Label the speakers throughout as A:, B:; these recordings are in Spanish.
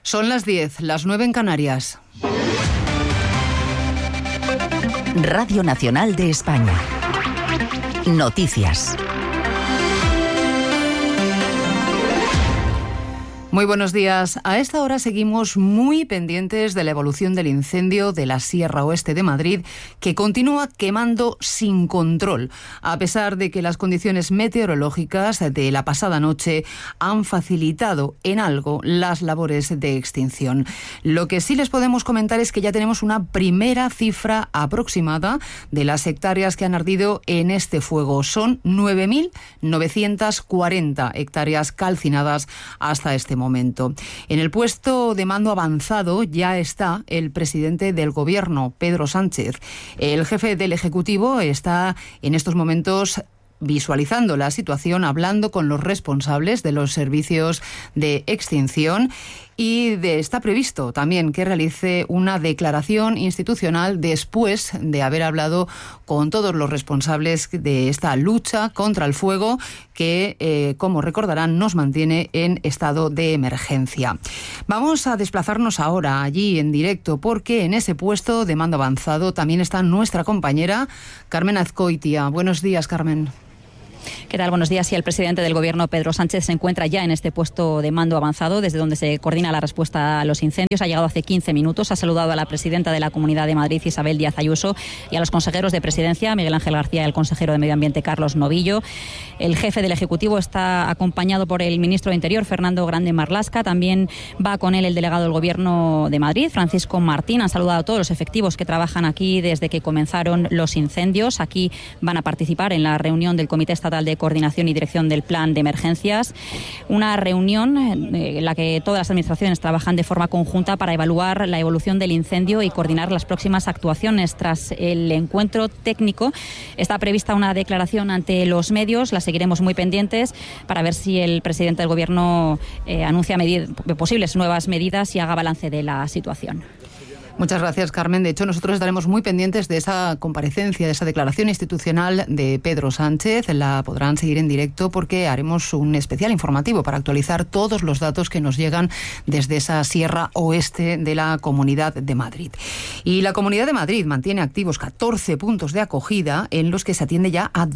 A: Son las 10, las 9 en Canarias.
B: Radio Nacional de España. Noticias.
A: Muy buenos días. A esta hora seguimos muy pendientes de la evolución del incendio de la Sierra Oeste de Madrid, que continúa quemando sin control, a pesar de que las condiciones meteorológicas de la pasada noche han facilitado en algo las labores de extinción. Lo que sí les podemos comentar es que ya tenemos una primera cifra aproximada de las hectáreas que han ardido en este fuego. Son 9.940 hectáreas calcinadas hasta este momento. En el puesto de mando avanzado ya está el presidente del Gobierno, Pedro Sánchez. El jefe del Ejecutivo está en estos momentos visualizando la situación, hablando con los responsables de los servicios de extinción y está previsto también que realice una declaración institucional después de haber hablado con todos los responsables de esta lucha contra el fuego que, como recordarán, nos mantiene en estado de emergencia. Vamos a desplazarnos ahora allí en directo porque en ese puesto de mando avanzado también está nuestra compañera Carmen Azcoitia. Buenos días, Carmen.
C: ¿Qué tal? Buenos días. Y el presidente del Gobierno, Pedro Sánchez, se encuentra ya en este puesto de mando avanzado, desde donde se coordina la respuesta a los incendios. Ha llegado hace 15 minutos, ha saludado a la presidenta de la Comunidad de Madrid, Isabel Díaz Ayuso, y a los consejeros de Presidencia, Miguel Ángel García, y el consejero de Medio Ambiente, Carlos Novillo. El jefe del Ejecutivo está acompañado por el ministro de Interior, Fernando Grande Marlaska. También va con él el delegado del Gobierno de Madrid, Francisco Martín. Han saludado a todos los efectivos que trabajan aquí desde que comenzaron los incendios. Aquí van a participar en la reunión del Comité Estatal de Coordinación y Dirección del Plan de Emergencias, una reunión en la que todas las administraciones trabajan de forma conjunta para evaluar la evolución del incendio y coordinar las próximas actuaciones. Tras el encuentro técnico está prevista una declaración ante los medios, la seguiremos muy pendientes para ver si el presidente del Gobierno anuncia posibles nuevas medidas y haga balance de la situación.
A: Muchas gracias, Carmen. De hecho, nosotros estaremos muy pendientes de esa comparecencia, de esa declaración institucional de Pedro Sánchez. La podrán seguir en directo porque haremos un especial informativo para actualizar todos los datos que nos llegan desde esa Sierra Oeste de la Comunidad de Madrid. Y la Comunidad de Madrid mantiene activos 14 puntos de acogida en los que se atiende ya a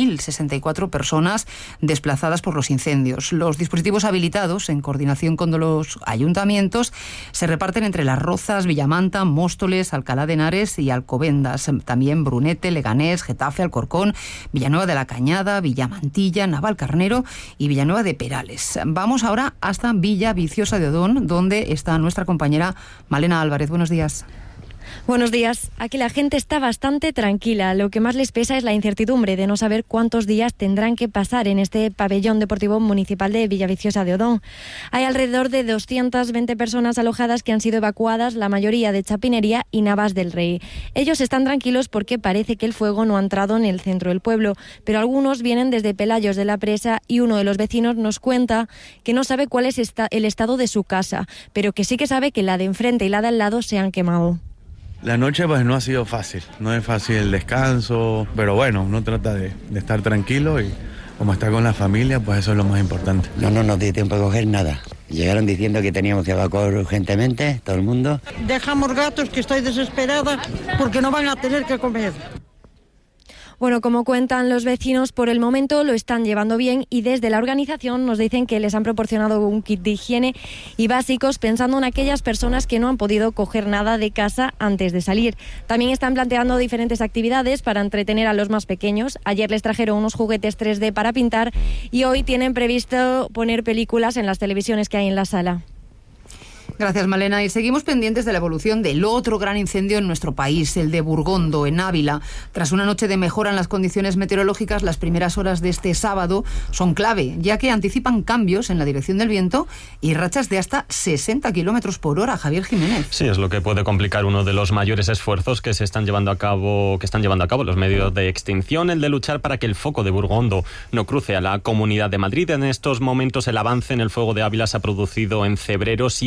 A: 2.064 personas desplazadas por los incendios. Los dispositivos habilitados, en coordinación con los ayuntamientos, se reparten entre Las Rozas, Villamanta, Móstoles, Alcalá de Henares y Alcobendas, también Brunete, Leganés, Getafe, Alcorcón, Villanueva de la Cañada, Villamantilla, Navalcarnero y Villanueva de Perales. Vamos ahora hasta Villa Viciosa de Odón, donde está nuestra compañera Malena Álvarez. Buenos días.
D: Buenos días. Aquí la gente está bastante tranquila. Lo que más les pesa es la incertidumbre de no saber cuántos días tendrán que pasar en este pabellón deportivo municipal de Villaviciosa de Odón. Hay alrededor de 220 personas alojadas que han sido evacuadas, la mayoría de Chapinería y Navas del Rey. Ellos están tranquilos porque parece que el fuego no ha entrado en el centro del pueblo, pero algunos vienen desde Pelayos de la Presa y uno de los vecinos nos cuenta que no sabe cuál es el estado de su casa, pero que sí que sabe que la de enfrente y la de al lado se han quemado.
E: La noche pues no ha sido fácil, no es fácil el descanso, pero bueno, uno trata de estar tranquilo y como está con la familia, pues eso es lo más importante.
F: No nos dio tiempo a coger nada. Llegaron diciendo que teníamos que evacuar urgentemente, todo el mundo.
G: Dejamos gatos, que estoy desesperada porque no van a tener que comer.
D: Bueno, como cuentan los vecinos, por el momento lo están llevando bien y desde la organización nos dicen que les han proporcionado un kit de higiene y básicos pensando en aquellas personas que no han podido coger nada de casa antes de salir. También están planteando diferentes actividades para entretener a los más pequeños. Ayer les trajeron unos juguetes 3D para pintar y hoy tienen previsto poner películas en las televisiones que hay en la sala.
A: Gracias, Malena. Y seguimos pendientes de la evolución del otro gran incendio en nuestro país, el de Burgondo, en Ávila. Tras una noche de mejora en las condiciones meteorológicas, las primeras horas de este sábado son clave, ya que anticipan cambios en la dirección del viento y rachas de hasta 60 kilómetros por hora. Javier Jiménez.
H: Sí, es lo que puede complicar uno de los mayores esfuerzos que están llevando a cabo los medios de extinción, el de luchar para que el foco de Burgondo no cruce a la Comunidad de Madrid. En estos momentos el avance en el fuego de Ávila se ha producido en Cebreros y en El Tiempo,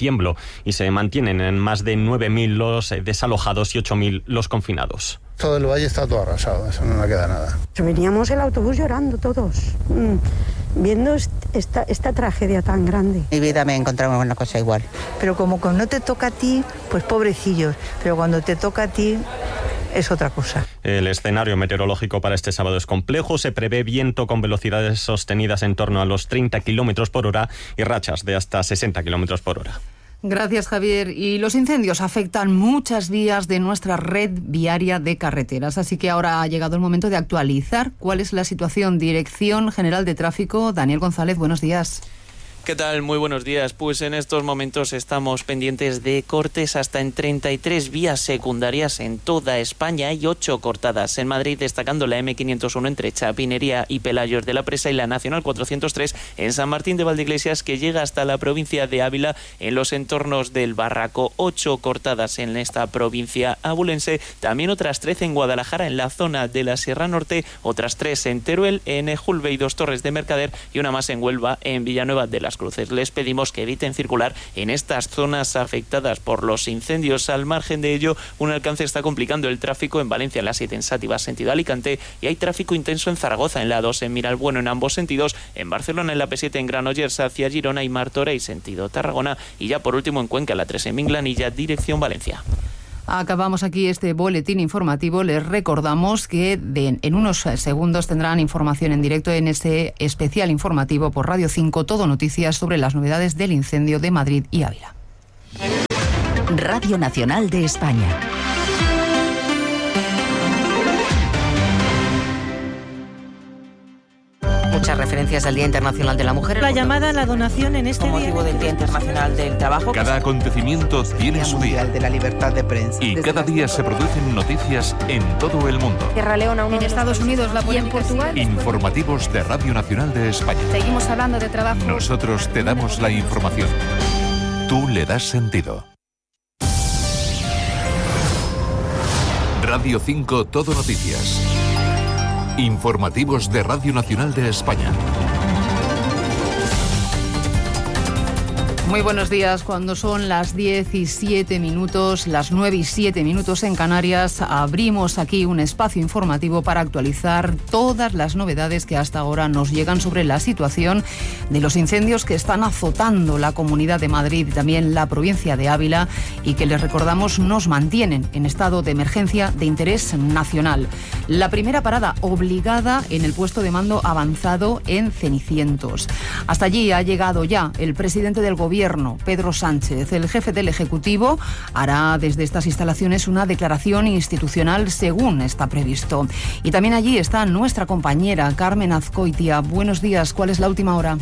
H: tiemblo y se mantienen en más de 9.000 los desalojados y 8.000 los confinados.
I: Todo el valle está todo arrasado, eso no queda nada.
J: Veníamos el autobús llorando todos, viendo esta tragedia tan grande.
K: En mi vida me encontramos una cosa igual.
L: Pero como no te toca a ti, pues pobrecillos, pero cuando te toca a ti es otra cosa.
H: El escenario meteorológico para este sábado es complejo. Se prevé viento con velocidades sostenidas en torno a los 30 kilómetros por hora y rachas de hasta 60 kilómetros por hora.
A: Gracias, Javier. Y los incendios afectan muchas vías de nuestra red viaria de carreteras, así que ahora ha llegado el momento de actualizar cuál es la situación. Dirección General de Tráfico, Daniel González, buenos días.
M: ¿Qué tal? Muy buenos días. Pues en estos momentos estamos pendientes de cortes hasta en 33 vías secundarias en toda España. Hay 8 cortadas en Madrid, destacando la M501 entre Chapinería y Pelayos de la Presa y la Nacional 403 en San Martín de Valdeiglesias, que llega hasta la provincia de Ávila en los entornos del Barraco. 8 cortadas en esta provincia abulense. También otras 13 en Guadalajara, en la zona de la Sierra Norte. Otras 3 en Teruel, en Ejulbe y 2 Torres de Mercader. Y una más en Huelva, en Villanueva de las Cruces. Les pedimos que eviten circular en estas zonas afectadas por los incendios. Al margen de ello, un alcance está complicando el tráfico en Valencia, en la 7 en Sátiva, sentido Alicante, y hay tráfico intenso en Zaragoza, en la 2 en Miralbueno en ambos sentidos, en Barcelona en la P7 en Granollers hacia Girona y Martorell sentido Tarragona, y ya por último en Cuenca, la 3 en Minglanilla, dirección Valencia.
A: Acabamos aquí este boletín informativo. Les recordamos que en unos segundos tendrán información en directo en ese especial informativo por Radio 5, Todo Noticias, sobre las novedades del incendio de Madrid y Ávila.
B: Radio Nacional de España.
N: Muchas referencias al Día Internacional de la Mujer.
O: La llamada a la donación en este
N: día. Con motivo del Día Internacional del Trabajo.
P: Cada acontecimiento tiene su día.
Q: De la libertad de prensa.
P: Y cada día se producen noticias en todo el mundo.
O: Sierra Leona,
A: en Estados Unidos, la polémica en Portugal.
P: Informativos de Radio Nacional de España.
A: Seguimos hablando de trabajo.
P: Nosotros te damos la información. Tú le das sentido. Radio 5 Todo Noticias. Informativos de Radio Nacional de España.
A: Muy buenos días. Cuando son las 10:07 minutos, las 9:07 en Canarias, abrimos aquí un espacio informativo para actualizar todas las novedades que hasta ahora nos llegan sobre la situación de los incendios que están azotando la Comunidad de Madrid y también la provincia de Ávila, y que, les recordamos, nos mantienen en estado de emergencia de interés nacional. La primera parada obligada en el puesto de mando avanzado en Cenicientos. Hasta allí ha llegado ya el presidente del Gobierno, Pedro Sánchez. El jefe del Ejecutivo hará desde estas instalaciones una declaración institucional según está previsto. Y también allí está nuestra compañera Carmen Azcoitia. Buenos días, ¿cuál es la última hora?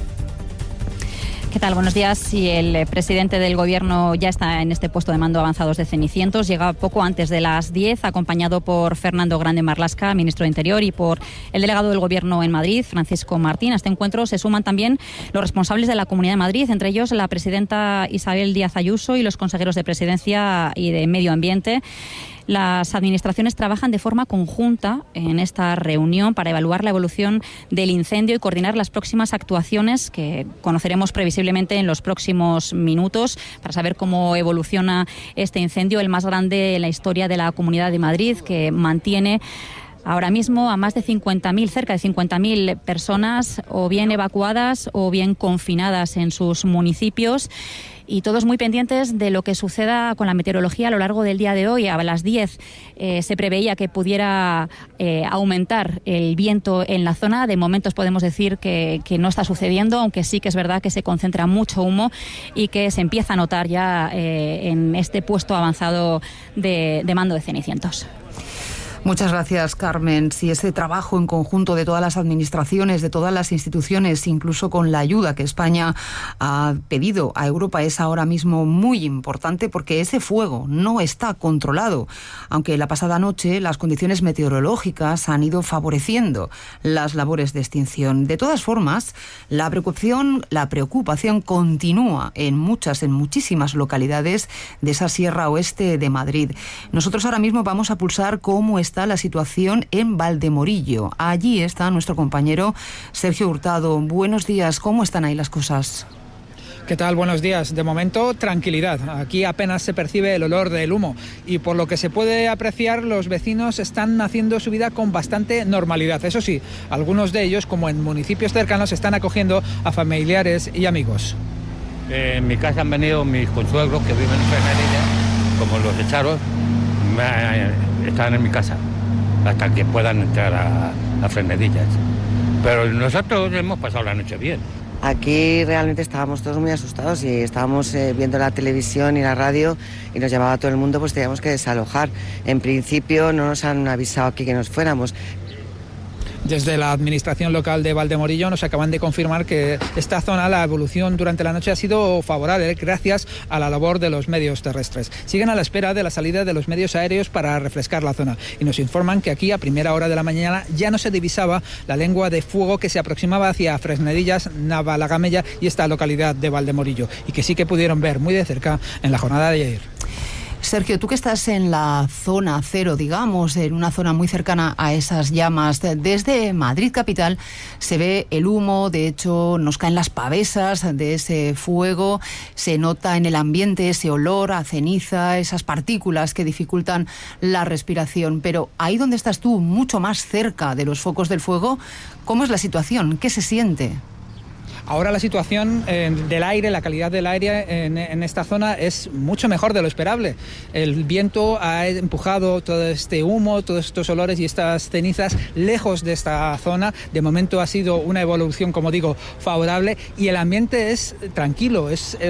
C: ¿Qué tal? Buenos días. Y el presidente del Gobierno ya está en este puesto de mando avanzados de Cenicientos. Llega poco antes de las 10, acompañado por Fernando Grande Marlaska, ministro de Interior, y por el delegado del Gobierno en Madrid, Francisco Martín. A este encuentro se suman también los responsables de la Comunidad de Madrid, entre ellos la presidenta Isabel Díaz Ayuso y los consejeros de Presidencia y de Medio Ambiente. Las administraciones trabajan de forma conjunta en esta reunión para evaluar la evolución del incendio y coordinar las próximas actuaciones que conoceremos previsiblemente en los próximos minutos, para saber cómo evoluciona este incendio, el más grande en la historia de la Comunidad de Madrid, que mantiene ahora mismo a más de 50.000, cerca de 50.000 personas, o bien evacuadas o bien confinadas en sus municipios. Y todos muy pendientes de lo que suceda con la meteorología a lo largo del día de hoy. A las 10 se preveía que pudiera aumentar el viento en la zona. De momentos podemos decir que no está sucediendo, aunque sí que es verdad que se concentra mucho humo y que se empieza a notar ya en este puesto avanzado de mando de Cenicientos.
A: Muchas gracias, Carmen. Sí, ese trabajo en conjunto de todas las administraciones, de todas las instituciones, incluso con la ayuda que España ha pedido a Europa, es ahora mismo muy importante, porque ese fuego no está controlado, aunque la pasada noche las condiciones meteorológicas han ido favoreciendo las labores de extinción. De todas formas, la preocupación continúa en muchísimas localidades de esa Sierra Oeste de Madrid. Nosotros ahora mismo vamos a pulsar cómo está la situación en Valdemorillo. Allí está nuestro compañero Sergio Hurtado. Buenos días, ¿cómo están ahí las cosas?
O: ¿Qué tal? Buenos días. De momento, tranquilidad. Aquí apenas se percibe el olor del humo y por lo que se puede apreciar, los vecinos están haciendo su vida con bastante normalidad. Eso sí, algunos de ellos, como en municipios cercanos, están acogiendo a familiares y amigos.
Q: En mi casa han venido mis consuegros que viven en Fresnedillas, como los echaron, están en mi casa hasta que puedan entrar a Fresnedillas. Pero nosotros hemos pasado la noche bien.
K: Aquí realmente estábamos todos muy asustados y estábamos viendo la televisión y la radio y nos llamaba todo el mundo, pues teníamos que desalojar. En principio no nos han avisado aquí que nos fuéramos.
O: Desde la administración local de Valdemorillo nos acaban de confirmar que esta zona, la evolución durante la noche ha sido favorable gracias a la labor de los medios terrestres. Siguen a la espera de la salida de los medios aéreos para refrescar la zona y nos informan que aquí a primera hora de la mañana ya no se divisaba la lengua de fuego que se aproximaba hacia Fresnedillas, Navalagamella y esta localidad de Valdemorillo y que sí que pudieron ver muy de cerca en la jornada de ayer.
A: Sergio, tú que estás en la zona cero, digamos, en una zona muy cercana a esas llamas, desde Madrid capital se ve el humo, de hecho nos caen las pavesas de ese fuego, se nota en el ambiente ese olor a ceniza, esas partículas que dificultan la respiración, pero ahí donde estás tú, mucho más cerca de los focos del fuego, ¿cómo es la situación? ¿Qué se siente?
O: Ahora la situación del aire, la calidad del aire en esta zona es mucho mejor de lo esperable. El viento ha empujado todo este humo, todos estos olores y estas cenizas lejos de esta zona. De momento ha sido una evolución, como digo, favorable y el ambiente es tranquilo,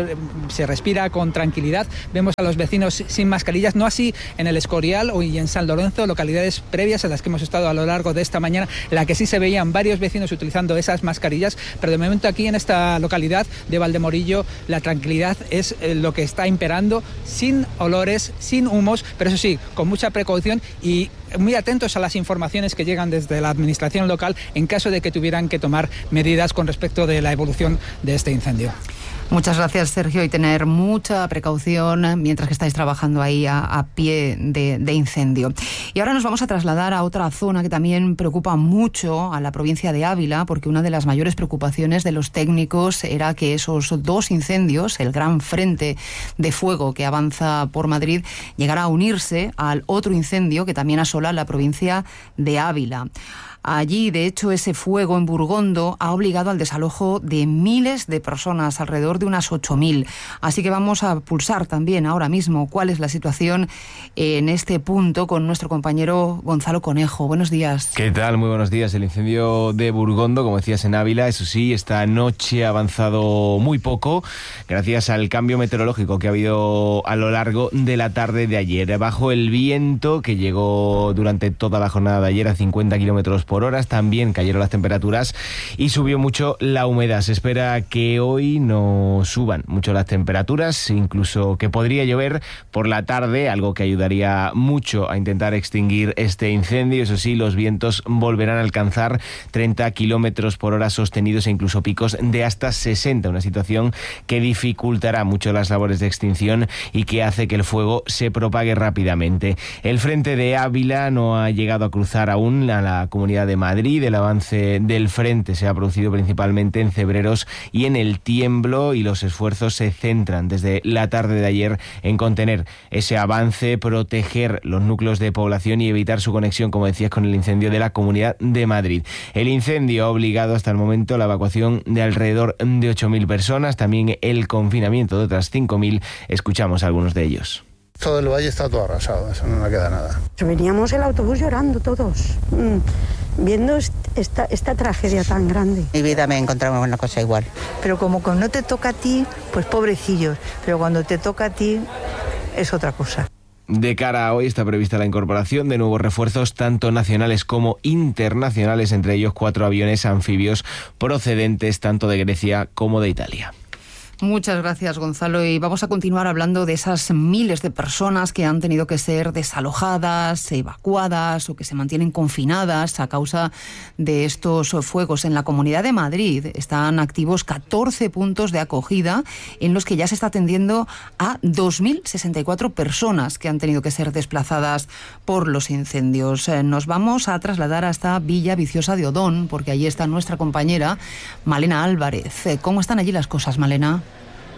O: se respira con tranquilidad. Vemos a los vecinos sin mascarillas, no así en el Escorial y en San Lorenzo, localidades previas a las que hemos estado a lo largo de esta mañana, en la que sí se veían varios vecinos utilizando esas mascarillas, pero de momento aquí en esta localidad de Valdemorillo la tranquilidad es lo que está imperando, sin olores, sin humos, pero eso sí, con mucha precaución y muy atentos a las informaciones que llegan desde la administración local en caso de que tuvieran que tomar medidas con respecto de la evolución de este incendio.
A: Muchas gracias, Sergio, y tener mucha precaución mientras que estáis trabajando ahí a pie de incendio. Y ahora nos vamos a trasladar a otra zona que también preocupa mucho a la provincia de Ávila, porque una de las mayores preocupaciones de los técnicos era que esos dos incendios, el gran frente de fuego que avanza por Madrid, llegara a unirse al otro incendio que también asola la provincia de Ávila. Allí, de hecho, ese fuego en Burgondo ha obligado al desalojo de miles de personas, alrededor de unas 8.000. Así que vamos a pulsar también ahora mismo cuál es la situación en este punto con nuestro compañero Gonzalo Conejo. Buenos días.
R: ¿Qué tal? Muy buenos días. El incendio de Burgondo, como decías, en Ávila, eso sí, esta noche ha avanzado muy poco gracias al cambio meteorológico que ha habido a lo largo de la tarde de ayer. Bajo el viento que llegó durante toda la jornada de ayer a 50 kilómetros por hora, también cayeron las temperaturas y subió mucho la humedad. Se espera que hoy no suban mucho las temperaturas, incluso que podría llover por la tarde, algo que ayudaría mucho a intentar extinguir este incendio. Eso sí, los vientos volverán a alcanzar 30 kilómetros por hora sostenidos e incluso picos de hasta 60, una situación que dificultará mucho las labores de extinción y que hace que el fuego se propague rápidamente. El frente de Ávila no ha llegado a cruzar aún a la Comunidad de Madrid. El avance del frente se ha producido principalmente en Cebreros y en el Tiemblo y los esfuerzos se centran desde la tarde de ayer en contener ese avance, proteger los núcleos de población y evitar su conexión, como decías, con el incendio de la Comunidad de Madrid. El incendio ha obligado hasta el momento a la evacuación de alrededor de 8.000 personas, también el confinamiento de otras 5.000. Escuchamos a algunos de ellos.
I: Todo el valle está todo arrasado, eso no queda nada.
J: Veníamos el autobús llorando todos, viendo esta tragedia tan grande.
K: En mi vida me he encontrado una cosa igual. Pero como no te toca a ti, pues pobrecillos, pero cuando te toca a ti es otra cosa.
R: De cara a hoy está prevista la incorporación de nuevos refuerzos tanto nacionales como internacionales, entre ellos 4 aviones anfibios procedentes tanto de Grecia como de Italia.
A: Muchas gracias, Gonzalo. Y vamos a continuar hablando de esas miles de personas que han tenido que ser desalojadas, evacuadas o que se mantienen confinadas a causa de estos fuegos. En la Comunidad de Madrid están activos 14 puntos de acogida en los que ya se está atendiendo a 2.064 personas que han tenido que ser desplazadas por los incendios. Nos vamos a trasladar hasta Villa Viciosa de Odón, porque allí está nuestra compañera Malena Álvarez. ¿Cómo están allí las cosas, Malena?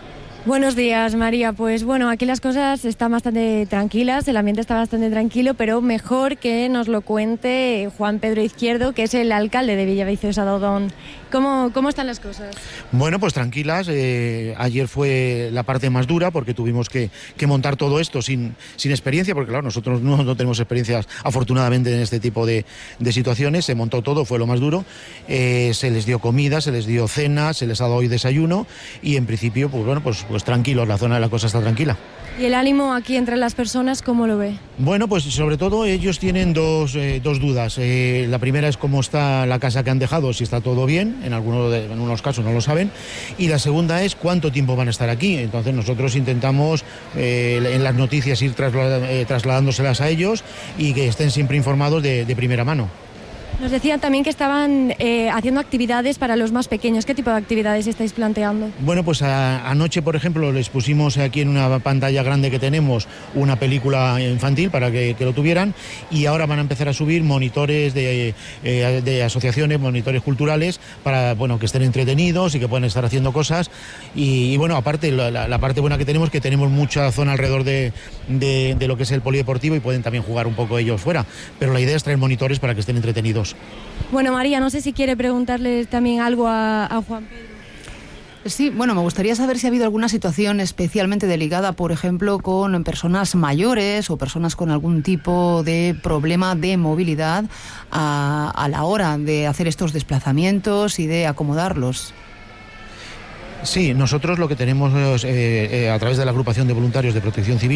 D: Buenos días, María. Pues bueno, aquí las cosas están bastante tranquilas, el ambiente está bastante tranquilo, pero mejor que nos lo cuente Juan Pedro Izquierdo, que es el alcalde de Villaviciosa de Odón. ¿Cómo están las cosas?
S: Bueno, pues tranquilas. Ayer fue la parte más dura porque tuvimos que montar todo esto sin experiencia, porque claro, nosotros no tenemos experiencias afortunadamente en este tipo de situaciones. Se montó todo, fue lo más duro. Se les dio comida, se les dio cena, se les ha dado hoy desayuno y en principio, pues bueno, pues tranquilos, la zona de la cosa está tranquila.
D: ¿Y el ánimo aquí entre las personas, cómo lo ve?
S: Bueno, pues sobre todo ellos tienen dos dudas. La primera es cómo está la casa que han dejado, si está todo bien, en unos casos no lo saben. Y la segunda es cuánto tiempo van a estar aquí. Entonces nosotros intentamos en las noticias ir trasladándoselas a ellos y que estén siempre informados de primera mano.
D: Nos decían también que estaban haciendo actividades para los más pequeños. ¿Qué tipo de actividades estáis planteando?
S: Bueno, pues anoche, por ejemplo, les pusimos aquí en una pantalla grande que tenemos una película infantil para que lo tuvieran, y ahora van a empezar a subir monitores de asociaciones, monitores culturales, para que estén entretenidos y que puedan estar haciendo cosas. Y bueno, aparte, la parte buena que tenemos es que tenemos mucha zona alrededor de lo que es el polideportivo y pueden también jugar un poco ellos fuera. Pero la idea es traer monitores para que estén entretenidos.
D: Bueno, María, no sé si quiere preguntarle también algo a Juan Pedro.
A: Sí, bueno, me gustaría saber si ha habido alguna situación especialmente delicada, por ejemplo, con personas mayores o personas con algún tipo de problema de movilidad a la hora de hacer estos desplazamientos y de acomodarlos.
S: Sí, nosotros lo que tenemos a través de la agrupación de voluntarios de Protección Civil